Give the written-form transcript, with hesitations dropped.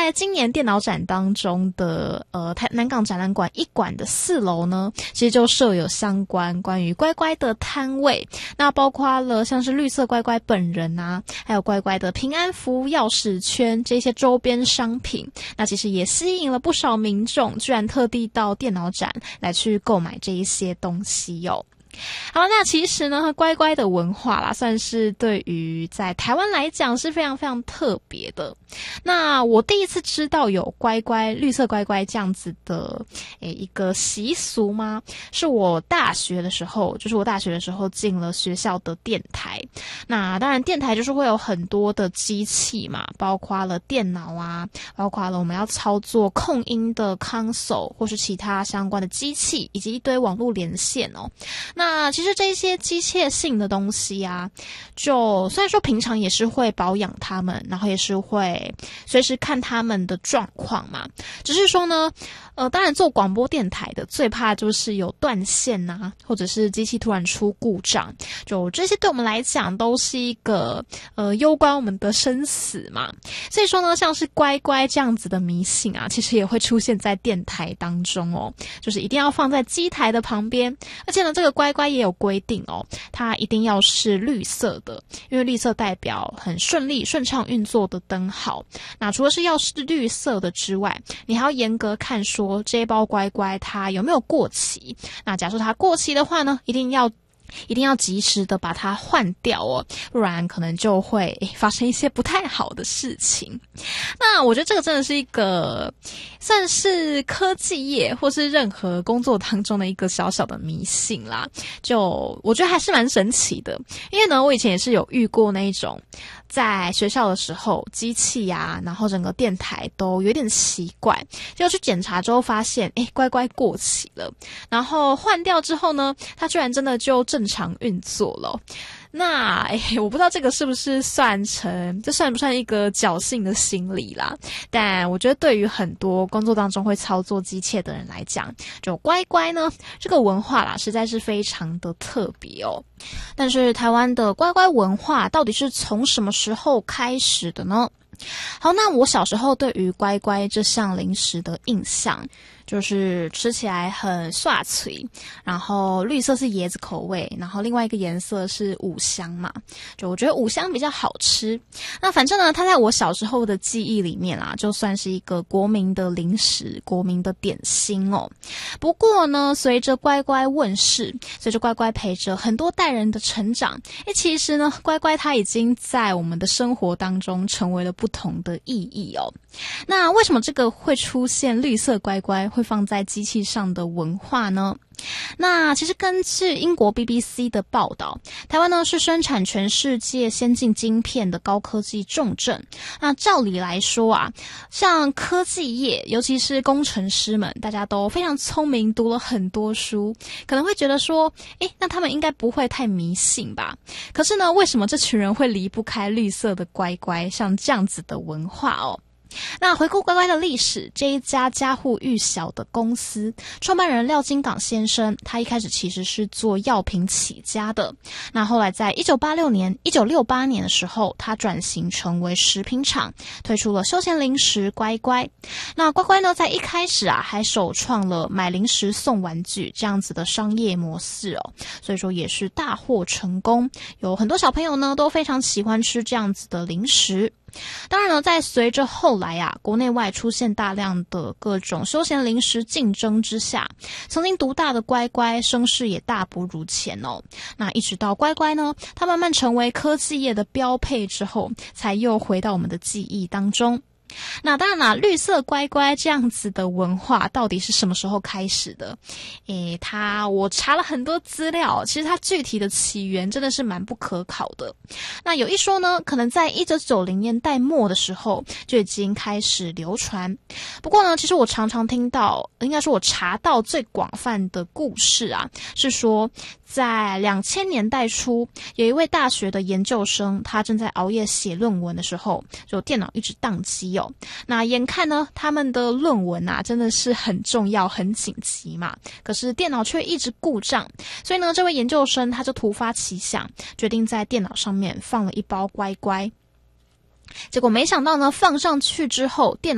在今年电脑展当中的南港展览馆1馆的4楼呢，其实就设有关于乖乖的摊位，那包括了像是绿色乖乖本人啊，还有乖乖的平安符、钥匙圈这些周边商品，那其实也吸引了不少民众，居然特地到电脑展来去购买这一些东西哦。好，那其实呢，乖乖的文化啦，算是对于在台湾来讲是非常非常特别的。那我第一次知道有乖乖、绿色乖乖这样子的一个习俗吗？是我大学的时候，进了学校的电台。那当然电台就是会有很多的机器嘛，包括了电脑啊，包括了我们要操作控音的 console 或是其他相关的机器，以及一堆网络连线哦。那其实这些机械性的东西啊，就虽然说平常也是会保养它们，然后也是会随时看他们的状况嘛，只是说呢当然做广播电台的最怕就是有断线啊，或者是机器突然出故障，就这些对我们来讲都是一个攸关我们的生死嘛。所以说呢，像是乖乖这样子的迷信啊，其实也会出现在电台当中哦，就是一定要放在机台的旁边，而且呢这个乖乖也有规定哦，它一定要是绿色的，因为绿色代表很顺畅运作的灯号。那除了是要是绿色的之外，你还要严格看说这一包乖乖它有没有过期。那假设它过期的话呢，一定要及时的把它换掉哦，不然可能就会发生一些不太好的事情。那我觉得这个真的是一个算是科技业或是任何工作当中的一个小小的迷信啦，就我觉得还是蛮神奇的。因为呢，我以前也是有遇过那一种在学校的时候机器啊，然后整个电台都有点奇怪，就去检查之后发现乖乖过期了，然后换掉之后呢，它居然真的就正常运作了。那我不知道这个是不是这算不算一个侥幸的心理啦，但我觉得对于很多工作当中会操作机械的人来讲，就乖乖呢这个文化啦实在是非常的特别哦。但是台湾的乖乖文化到底是从什么时候开始的呢？好，那我小时候对于乖乖这项零食的印象就是吃起来很刷脆，然后绿色是椰子口味，然后另外一个颜色是五香嘛，就我觉得五香比较好吃。那反正呢，它在我小时候的记忆里面啦，就算是一个国民的零食，国民的点心哦。不过呢，随着乖乖问世，随着乖乖陪着很多代人的成长，其实呢，乖乖它已经在我们的生活当中成为了不同的意义哦。那为什么这个会出现绿色乖乖会放在机器上的文化呢？那其实根据英国 BBC 的报道，台湾呢是生产全世界先进晶片的高科技重镇。那照理来说啊，像科技业，尤其是工程师们，大家都非常聪明，读了很多书，可能会觉得说，那他们应该不会太迷信吧？可是呢，为什么这群人会离不开绿色的乖乖，像这样子的文化哦？那回顾乖乖的历史，这一家家喻户晓的公司创办人廖金港先生，他一开始其实是做药品起家的。那后来在1968年的时候，他转型成为食品厂，推出了休闲零食乖乖。那乖乖呢，在一开始啊，还首创了买零食送玩具这样子的商业模式哦，所以说也是大获成功，有很多小朋友呢都非常喜欢吃这样子的零食。当然呢，在随着后来啊，国内外出现大量的各种休闲零食竞争之下，曾经独大的乖乖声势也大不如前哦。那一直到乖乖呢，它慢慢成为科技业的标配之后，才又回到我们的记忆当中。那当然啦，绿色乖乖这样子的文化到底是什么时候开始的？我查了很多资料，其实它具体的起源真的是蛮不可考的。那有一说呢，可能在1990年代末的时候就已经开始流传。不过呢，其实我常常听到，应该说我查到最广泛的故事啊，是说在2000年代初，有一位大学的研究生，他正在熬夜写论文的时候，就电脑一直宕机哦。那眼看呢，他们的论文啊真的是很重要、很紧急嘛，可是电脑却一直故障，所以呢，这位研究生他就突发奇想，决定在电脑上面放了一包乖乖。结果没想到呢，放上去之后，电脑